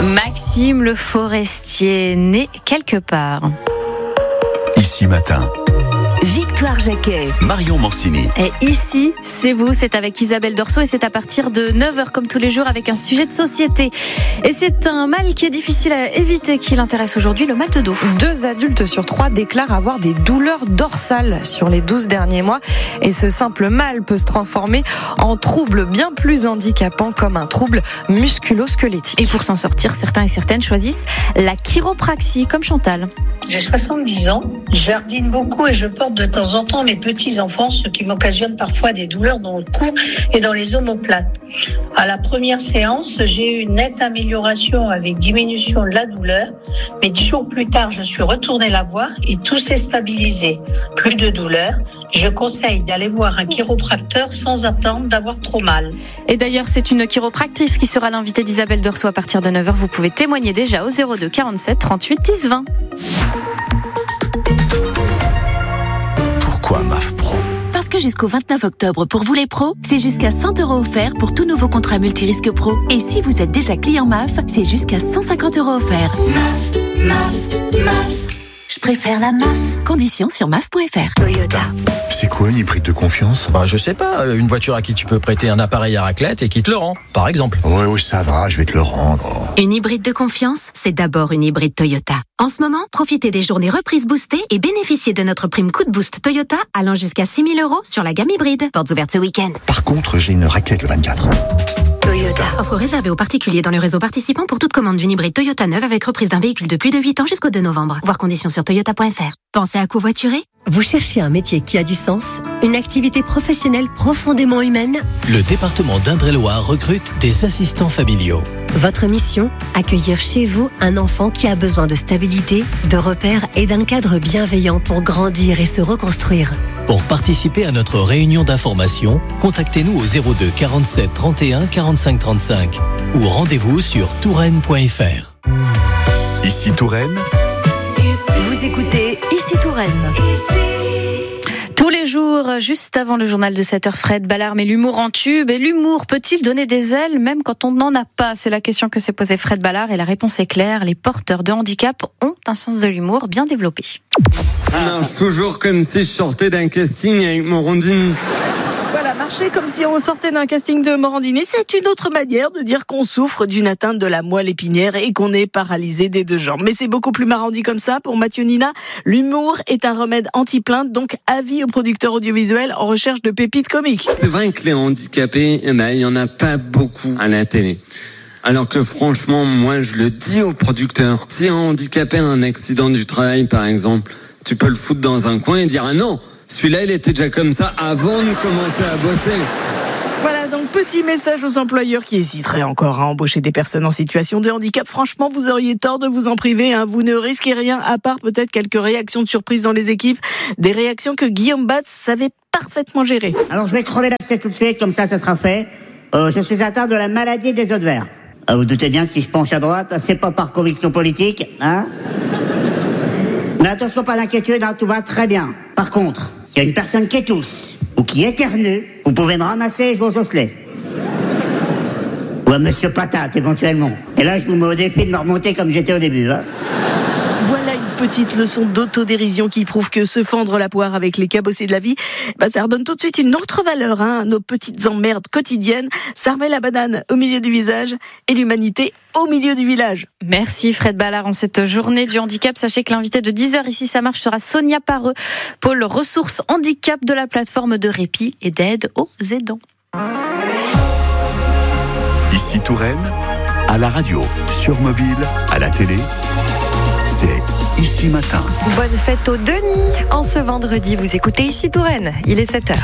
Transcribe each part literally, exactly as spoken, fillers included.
Maxime Le Forestier, né quelque part. Ici Matin. Victoire Jacquet, Marion Mancini. Et ici, c'est vous, c'est avec Isabelle Dorso et c'est à partir de neuf heures comme tous les jours avec un sujet de société. Et c'est un mal qui est difficile à éviter qui l'intéresse aujourd'hui, le mal de dos. Deux adultes sur trois déclarent avoir des douleurs dorsales sur les douze derniers mois. Et ce simple mal peut se transformer en trouble bien plus handicapant comme un trouble musculo-squelettique. Et pour s'en sortir, certains et certaines choisissent la chiropraxie, comme Chantal. J'ai soixante-dix ans, je jardine beaucoup et je porte de temps en temps mes petits-enfants, ce qui m'occasionne parfois des douleurs dans le cou et dans les omoplates. À la première séance, j'ai eu une nette amélioration avec diminution de la douleur, mais dix jours plus tard, je suis retournée la voir et tout s'est stabilisé. Plus de douleur. Je conseille d'aller voir un chiropracteur sans attendre d'avoir trop mal. Et d'ailleurs, c'est une chiropractrice qui sera l'invitée d'Isabelle Dorso à partir de neuf heures. Vous pouvez témoigner déjà au zéro deux quarante-sept trente-huit dix vingt. Pourquoi M A F Pro ? Parce que jusqu'au vingt-neuf octobre, pour vous les pros, c'est jusqu'à cent euros offerts pour tout nouveau contrat multirisque pro. Et si vous êtes déjà client M A F, c'est jusqu'à cent cinquante euros offerts. M A F, M A F, M A F. Je préfère la M A F. Conditions sur M A F point F R. Toyota. C'est quoi une hybride de confiance ? Bah, je sais pas, une voiture à qui tu peux prêter un appareil à raclette et qui te le rend, par exemple. Ouais, ouais, ça va, je vais te le rendre. Une hybride de confiance, c'est d'abord une hybride Toyota. En ce moment, profitez des journées reprises boostées et bénéficiez de notre prime coup de boost Toyota allant jusqu'à six mille euros sur la gamme hybride. Portes ouvertes ce week-end. Par contre, j'ai une raclette le vingt-quatre. Toyota. Offre réservée aux particuliers dans le réseau participant pour toute commande d'une hybride Toyota neuve avec reprise d'un véhicule de plus de huit ans jusqu'au deux novembre. Voir conditions sur toyota point F R. Pensez à covoiturer ? Vous cherchez un métier qui a du sens, une activité professionnelle profondément humaine ? Le département d'Indre-et-Loire recrute des assistants familiaux. Votre mission ? Accueillir chez vous un enfant qui a besoin de stabilité, de repères et d'un cadre bienveillant pour grandir et se reconstruire. Pour participer à notre réunion d'information, contactez-nous au zéro deux quarante-sept trente et un quarante-cinq trente-cinq ou rendez-vous sur touraine point F R. Ici Touraine. Vous écoutez Ici Touraine. Tous les jours, juste avant le journal de sept heures, Fred Ballard met l'humour en tube. Et l'humour peut-il donner des ailes même quand on n'en a pas ? C'est la question que s'est posée Fred Ballard et la réponse est claire. Les porteurs de handicap ont un sens de l'humour bien développé. Je marche toujours comme si je sortais d'un casting avec Morandini. Voilà, marcher comme si on sortait d'un casting de Morandini, c'est une autre manière de dire qu'on souffre d'une atteinte de la moelle épinière et qu'on est paralysé des deux jambes. Mais c'est beaucoup plus marrant dit comme ça. Pour Mathieu Nina, l'humour est un remède anti-plainte, donc avis aux producteurs audiovisuels en recherche de pépites comiques. C'est vrai que les handicapés, eh ben, il y en a pas beaucoup à la télé. Alors que franchement, moi je le dis aux producteurs, si un handicapé a un accident du travail par exemple, tu peux le foutre dans un coin et dire « Ah non, celui-là il était déjà comme ça avant de commencer à bosser ». Voilà, donc petit message aux employeurs qui hésiteraient encore à embaucher des personnes en situation de handicap. Franchement, vous auriez tort de vous en priver, hein. Vous ne risquez rien à part peut-être quelques réactions de surprise dans les équipes. Des réactions que Guillaume Batz savait parfaitement gérer. Alors je vais crever l'abcès tout de suite, comme ça ça sera fait. Euh, je suis atteint de la maladie des œufs verts. Euh, vous doutez bien que si je penche à droite, c'est pas par conviction politique, hein. Mais attention, pas d'inquiétude, hein, tout va très bien. Par contre, s'il y a une personne qui tousse ou qui éternue, vous pouvez me ramasser et je vous osselet. Ou à Monsieur Patate, éventuellement. Et là, je vous mets au défi de me remonter comme j'étais au début, hein. Voilà une petite leçon d'autodérision qui prouve que se fendre la poire avec les cabossés de la vie, bah ça redonne tout de suite une autre valeur, hein, à nos petites emmerdes quotidiennes. Ça remet la banane au milieu du visage et l'humanité au milieu du village. Merci Fred Ballard. En cette journée du handicap, sachez que l'invité de dix heures ici ça marche sera Sonia Pareux, pôle ressources handicap de la plateforme de répit et d'aide aux aidants. Ici Touraine, à la radio, sur mobile, à la télé. C'est Ici Matin. Bonne fête au Denis. En ce vendredi, vous écoutez Ici Touraine. Il est sept heures.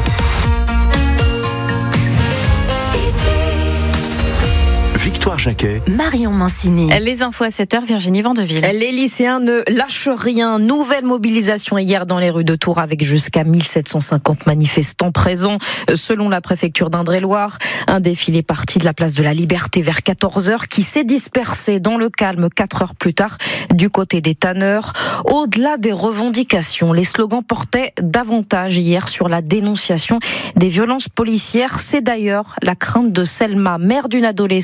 Victoire Jacquet, Marion Mancini. Les infos à sept heures, Virginie Vandeville. Les lycéens ne lâchent rien. Nouvelle mobilisation hier dans les rues de Tours avec jusqu'à mille sept cent cinquante manifestants présents. Selon la préfecture d'Indre-et-Loire, un défilé parti de la place de la Liberté vers quatorze heures qui s'est dispersé dans le calme quatre heures plus tard du côté des tanneurs. Au-delà des revendications, les slogans portaient davantage hier sur la dénonciation des violences policières. C'est d'ailleurs la crainte de Selma, mère d'une adolescente et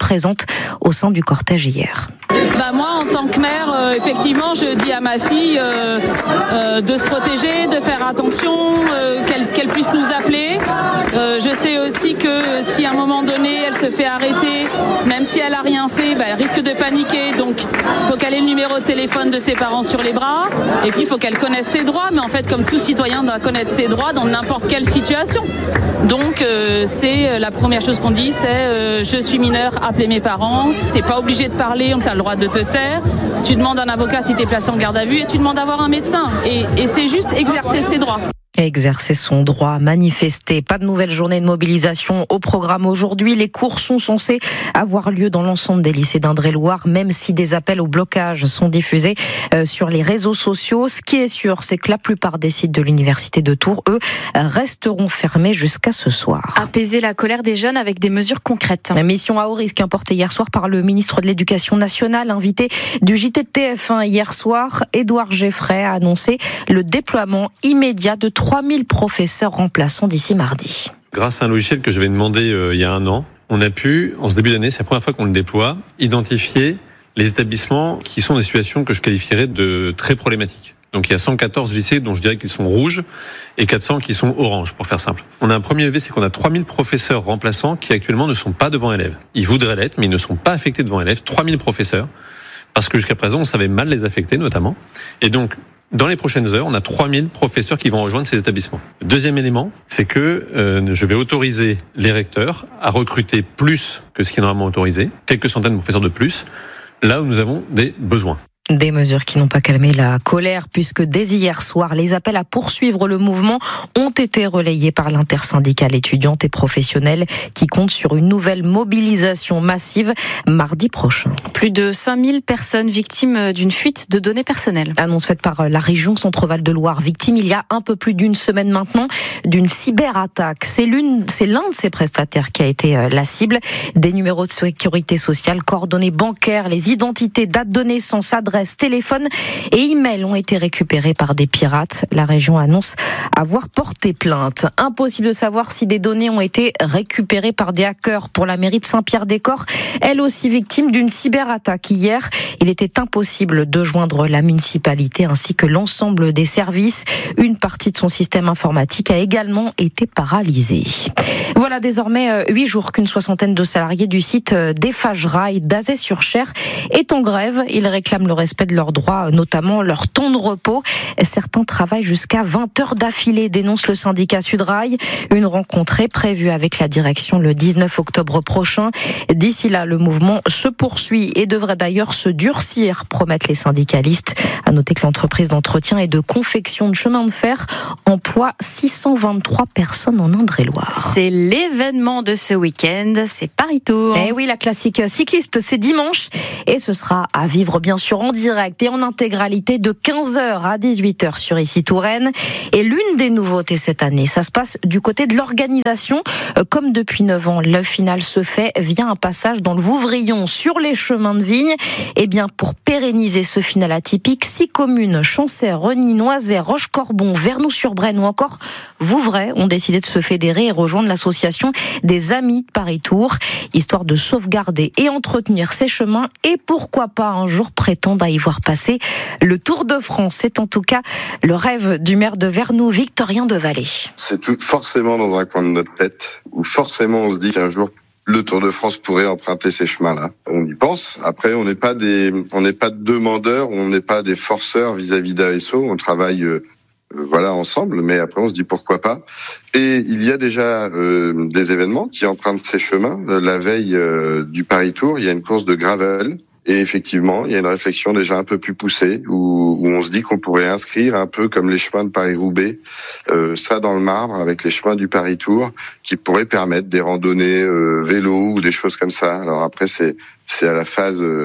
présente au sein du cortège hier. Bah moi, en tant que mère, euh, effectivement, je dis à ma fille euh, euh, de se protéger, de faire attention, euh, qu'elle, qu'elle puisse nous appeler. Euh, je sais aussi que si à un moment donné, elle se fait arrêter, même si elle a rien fait, bah, elle risque de paniquer. Donc, il faut qu'elle ait le numéro de téléphone de ses parents sur les bras. Et puis, il faut qu'elle connaisse ses droits. Mais en fait, comme tout citoyen doit connaître ses droits dans n'importe quelle situation. Donc, euh, c'est la première chose qu'on dit, c'est euh, je suis mineur, appelez mes parents. T'es pas obligé de parler, on t'a le droit de te taire. Tu demandes un avocat si t'es placé en garde à vue et tu demandes d'avoir un médecin. Et, et c'est juste exercer ses droits. Exercer son droit, manifester. Pas de nouvelle journée de mobilisation au programme aujourd'hui. Les cours sont censés avoir lieu dans l'ensemble des lycées d'Indre-et-Loire, même si des appels au blocage sont diffusés euh, sur les réseaux sociaux. Ce qui est sûr, c'est que la plupart des sites de l'université de Tours, eux, resteront fermés jusqu'à ce soir. Apaiser la colère des jeunes avec des mesures concrètes. La mission à haut risque importée hier soir par le ministre de l'Éducation nationale, invité du J T de T F un hier soir. Édouard Geffray a annoncé le déploiement immédiat de trois mille professeurs remplaçants d'ici mardi. Grâce à un logiciel que j'avais demandé euh, il y a un an, on a pu, en ce début d'année, c'est la première fois qu'on le déploie, identifier les établissements qui sont dans des situations que je qualifierais de très problématiques. Donc il y a cent quatorze lycées dont je dirais qu'ils sont rouges et quatre cents qui sont oranges, pour faire simple. On a un premier levé, c'est qu'on a trois mille professeurs remplaçants qui actuellement ne sont pas devant élèves. Ils voudraient l'être, mais ils ne sont pas affectés devant élèves. trois mille professeurs, parce que jusqu'à présent, on savait mal les affecter notamment. Et donc, dans les prochaines heures, on a trois mille professeurs qui vont rejoindre ces établissements. Le deuxième élément, c'est que euh, je vais autoriser les recteurs à recruter plus que ce qui est normalement autorisé, quelques centaines de professeurs de plus, là où nous avons des besoins. Des mesures qui n'ont pas calmé la colère puisque dès hier soir, les appels à poursuivre le mouvement ont été relayés par l'intersyndicale étudiante et professionnelle qui compte sur une nouvelle mobilisation massive mardi prochain. Plus de cinq mille personnes victimes d'une fuite de données personnelles. Annonce faite par la région Centre-Val de Loire, victime il y a un peu plus d'une semaine maintenant d'une cyberattaque. C'est l'une, c'est l'un de ces prestataires qui a été la cible. Des numéros de sécurité sociale, coordonnées bancaires, les identités, dates de naissance, adresses, téléphone et email ont été récupérés par des pirates. La région annonce avoir porté plainte. Impossible de savoir si des données ont été récupérées par des hackers pour la mairie de Saint-Pierre-des-Corps, elle aussi victime d'une cyberattaque hier. Il était impossible de joindre la municipalité ainsi que l'ensemble des services. Une partie de son système informatique a également été paralysée. Voilà désormais huit jours qu'une soixantaine de salariés du site d'Eiffage Rail d'Azay-sur-Cher est en grève. Ils réclament le respect de leurs droits, notamment leur temps de repos. Certains travaillent jusqu'à vingt heures d'affilée, dénonce le syndicat Sudrail. Une rencontre est prévue avec la direction le dix-neuf octobre prochain. D'ici là, le mouvement se poursuit et devrait d'ailleurs se durcir, promettent les syndicalistes. À noter que l'entreprise d'entretien et de confection de chemin de fer emploie six cent vingt-trois personnes en Indre-et-Loire. C'est l'événement de ce week-end, c'est Paris-Tours. Eh oui, la classique cycliste, c'est dimanche et ce sera à vivre bien sûr en direct et en intégralité de quinze heures à dix-huit heures sur Ici Touraine. Et l'une des nouveautés cette année, ça se passe du côté de l'organisation. Comme depuis neuf ans, le final se fait via un passage dans le Vouvrion sur les chemins de vigne. Et bien, pour pérenniser ce final atypique, six communes, Chancey, Reny, Noisette, Rochecorbon, Vernoux-sur-Brenne ou encore Vouvray ont décidé de se fédérer et rejoindre l'association des Amis de Paris-Tours, histoire de sauvegarder et entretenir ces chemins et pourquoi pas un jour prétendre à y voir passer le Tour de France. C'est en tout cas le rêve du maire de Vernoux, Victorien Devallée. C'est tout forcément dans un coin de notre tête où forcément on se dit qu'un jour le Tour de France pourrait emprunter ces chemins-là. On y pense. Après, on n'est pas des, on n'est pas demandeurs, on n'est pas des forceurs vis-à-vis d'A S O. On travaille, euh, voilà, ensemble. Mais après, on se dit pourquoi pas. Et il y a déjà euh, des événements qui empruntent ces chemins. La veille euh, du Paris-Tour, il y a une course de gravel. Et effectivement, il y a une réflexion déjà un peu plus poussée où, où on se dit qu'on pourrait inscrire un peu comme les chemins de Paris-Roubaix, euh, ça dans le marbre avec les chemins du Paris-Tour qui pourraient permettre des randonnées euh, vélo ou des choses comme ça. Alors après, c'est c'est à la phase euh,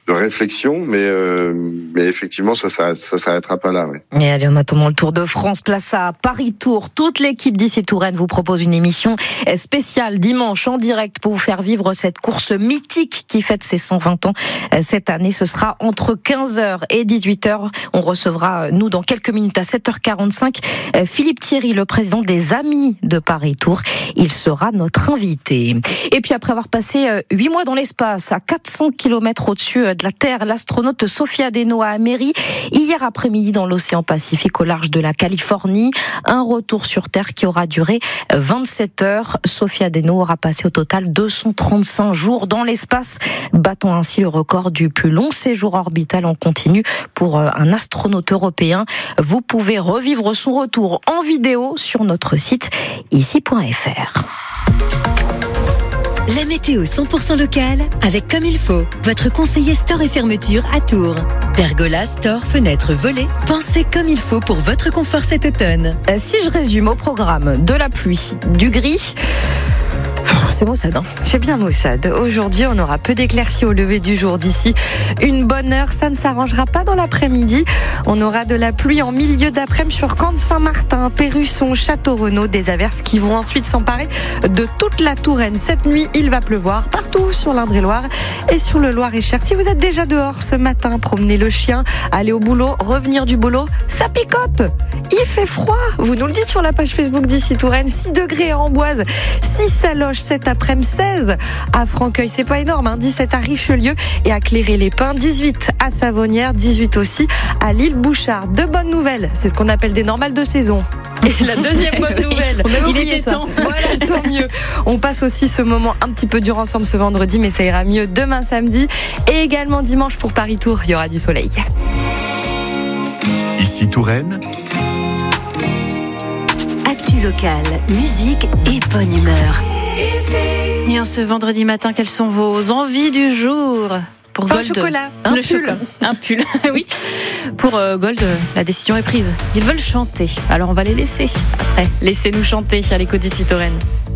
de réflexion, mais euh, mais effectivement ça ça ça s'arrêtera pas là. Ouais. Et allez, en attendant le Tour de France, place à Paris Tour. Toute l'équipe d'ici Touraine vous propose une émission spéciale dimanche en direct pour vous faire vivre cette course mythique qui fête ses cent vingt ans cette année. Ce sera entre quinze heures et dix-huit heures. On recevra nous dans quelques minutes à sept heures quarante-cinq Philippe Thierry, le président des Amis de Paris Tour. Il sera notre invité. Et puis après avoir passé huit mois dans l'espace à quatre cents kilomètres au-dessus de la Terre, l'astronaute Sofia Deno a atterri hier après-midi dans l'océan Pacifique au large de la Californie. Un retour sur Terre qui aura duré vingt-sept heures. Sofia Deno aura passé au total deux cent trente-cinq jours dans l'espace, battant ainsi le record du plus long séjour orbital en continu pour un astronaute européen. Vous pouvez revivre son retour en vidéo sur notre site ici point f r. La météo cent pour cent locale avec Comme il faut, votre conseiller store et fermeture à Tours. Pergola, store, fenêtres, volets, pensez comme il faut pour votre confort cet automne. Si je résume au programme, de la pluie, du gris... C'est maussade, hein. C'est bien maussade. Aujourd'hui, on aura peu d'éclaircies au lever du jour d'ici une bonne heure. Ça ne s'arrangera pas dans l'après-midi. On aura de la pluie en milieu d'après-midi sur Caen, Saint-Martin, Pérusson, Château-Renaud. Des averses qui vont ensuite s'emparer de toute la Touraine. Cette nuit, il va pleuvoir partout sur l'Indre-et-Loire et sur le Loir-et-Cher. Si vous êtes déjà dehors ce matin, promener le chien, aller au boulot, revenir du boulot, ça picote. Il fait froid. Vous nous le dites sur la page Facebook d'ici Touraine. six degrés à Amboise, six à Loches, cet après-midi, seize à Franqueuil, c'est pas énorme, hein, dix-sept à Richelieu et à Cléré-les-Pins, dix-huit à Savonnières, dix-huit aussi à l'île Bouchard. Deux bonnes nouvelles, c'est ce qu'on appelle des normales de saison. Et la deuxième bonne nouvelle, il était temps. Voilà, tant mieux. On passe aussi ce moment un petit peu dur ensemble ce vendredi, mais ça ira mieux demain samedi et également dimanche pour Paris Tour, il y aura du soleil. Ici Touraine. Actu locale, musique et bonne humeur. Et en ce vendredi matin, quelles sont vos envies du jour pour Gold? Un chocolat, un un le pull. chocolat. Un pull, oui. Pour euh, Gold, la décision est prise. Ils veulent chanter. Alors on va les laisser après. Laissez-nous chanter à l'écoute d'ici Touraine.